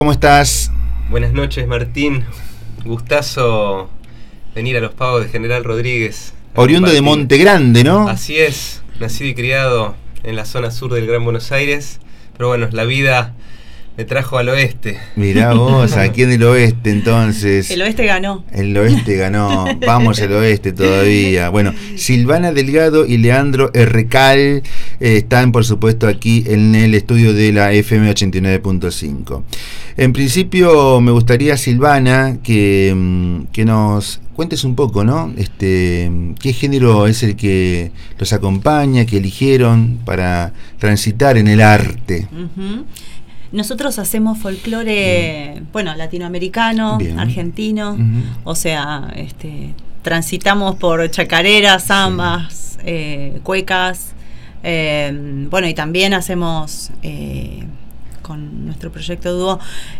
¿Cómo estás? Buenas noches, Martín. Gustazo venir a los pagos de General Rodríguez. Oriundo de Monte Grande, ¿no? Así es, nacido y criado en la zona sur del Gran Buenos Aires. Pero bueno, la vida me trajo al oeste. Mirá vos, aquí en el oeste entonces. El oeste ganó. El oeste ganó. Vamos al oeste todavía. Bueno, Silvana Delgado y Leandro Errecal están, por supuesto, aquí en el estudio de la FM 89.5. En principio me gustaría, Silvana, que nos cuentes un poco, ¿no? ¿Qué género es el que los acompaña, que eligieron para transitar en el arte? Uh-huh. Nosotros hacemos folclore, latinoamericano, Bien. Argentino, Uh-huh. o sea, transitamos por chacareras, zambas, cuecas, y también hacemos con nuestro proyecto dúo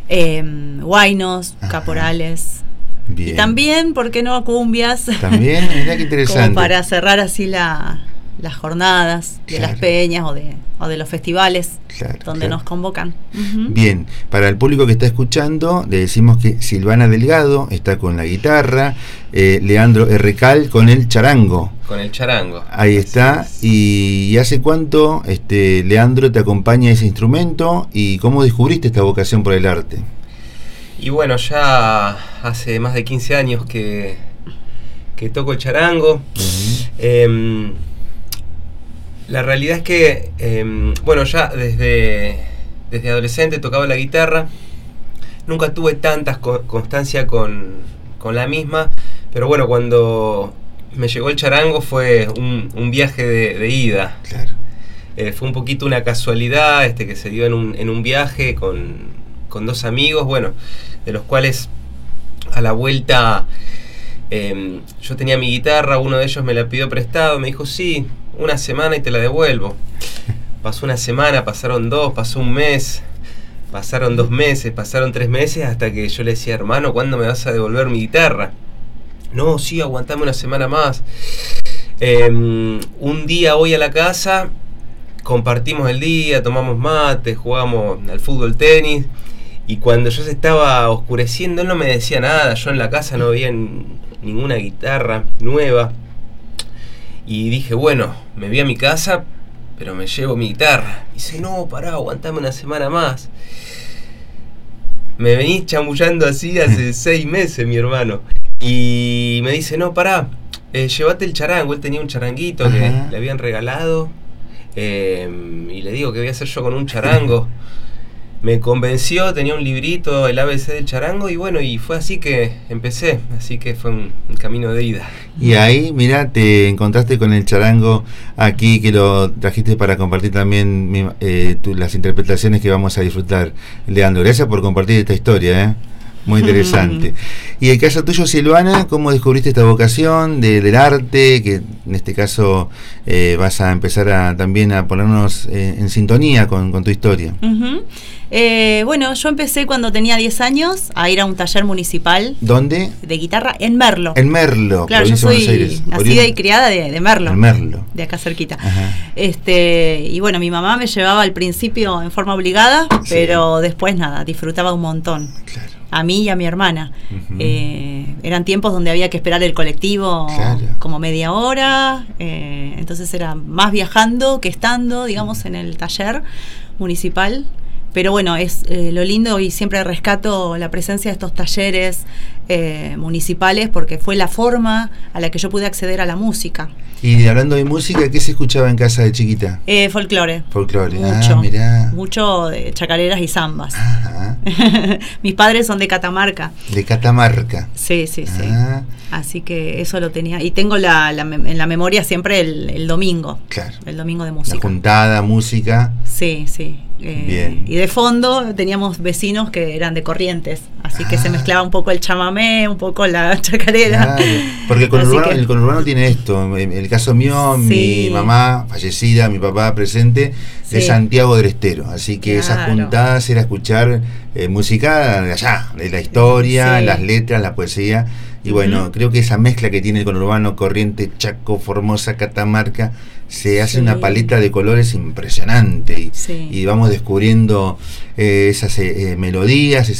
huaynos, Ajá. caporales. Bien. Y también, ¿por qué no cumbias? También, mirá qué interesante. Como para cerrar así las jornadas de Claro. las peñas o de los festivales, Claro, donde claro. nos convocan. Uh-huh. Bien, para el público que está escuchando, le decimos que Silvana Delgado está con la guitarra, Leandro Errecal con el charango. Con el charango. Ahí está. Así es. ¿Y hace cuánto, Leandro, te acompaña ese instrumento y cómo descubriste esta vocación por el arte? Y bueno, ya hace más de 15 años que toco el charango. Uh-huh. La realidad es que, ya desde adolescente tocaba la guitarra. Nunca tuve tanta constancia con la misma, pero bueno, cuando me llegó el charango fue un viaje de ida. Claro. Fue un poquito una casualidad que se dio en un viaje con dos amigos, de los cuales a la vuelta yo tenía mi guitarra, uno de ellos me la pidió prestado, me dijo sí, una semana y te la devuelvo. Pasó una semana, pasaron dos, pasó un mes, pasaron 2 meses, pasaron 3 meses, hasta que yo le decía, hermano, ¿cuándo me vas a devolver mi guitarra? No, sí, aguantame una semana más. Un día voy a la casa, compartimos el día, tomamos mate, jugamos al fútbol, tenis, y cuando yo se estaba oscureciendo, él no me decía nada, yo en la casa no veía ninguna guitarra nueva, y dije, bueno, me voy a mi casa, pero me llevo mi guitarra. Y dice, no, pará, aguantame una semana más. Me venís chamullando así hace 6 meses, mi hermano. Y me dice, no, pará, llévate el charango. Él tenía un charanguito que Ajá. le habían regalado. Y le digo, ¿qué voy a hacer yo con un charango? Me convenció, tenía un librito, el ABC del charango, y fue así que empecé. Así que fue un camino de ida. Y ahí, mira, te encontraste con el charango aquí, que lo trajiste para compartir también las interpretaciones que vamos a disfrutar, Leandro. Gracias por compartir esta historia, muy interesante. Y el caso tuyo, Silvana, ¿cómo descubriste esta vocación del arte? Que en este caso vas a empezar también a ponernos en sintonía con tu historia. Uh-huh. Yo empecé cuando tenía 10 años a ir a un taller municipal ¿Dónde? de guitarra en Merlo. En Merlo, Claro, yo provincia de Buenos soy Aires. nacida y criada de Merlo. En Merlo. De acá cerquita. Ajá. Mi mamá me llevaba al principio en forma obligada, Sí. pero después nada, disfrutaba un montón. Claro. A mí y a mi hermana. Ujú. Eran tiempos donde había que esperar el colectivo Claro. como media hora, entonces era más viajando que estando, digamos, en el taller municipal. Pero bueno, es lo lindo, y siempre rescato la presencia de estos talleres municipales, porque fue la forma a la que yo pude acceder a la música. Y hablando de música, ¿qué se escuchaba en casa de chiquita? Folclore. Folclore. Mucho. Mirá. Mucho de chacareras y zambas. Ajá. Mis padres son de Catamarca. De Catamarca. Sí, sí, sí. Ah, Así que eso lo tenía. Y tengo en la memoria siempre el domingo. claro. El domingo de La música. juntada, música. Sí, sí. Bien. Y de fondo teníamos vecinos que eran de Corrientes. Así que se mezclaba un poco el chamamé, un poco la chacarera. Claro, porque el conurbano tiene esto. En el caso mío, mi mamá fallecida, mi papá presente, de Santiago del Estero. Así que esas juntadas era escuchar música de allá, de la historia, las letras, la poesía. Y bueno, creo que esa mezcla que tiene el conurbano, Corrientes, Chaco, Formosa, Catamarca, se hace una paleta de colores impresionante. Y vamos descubriendo esas melodías,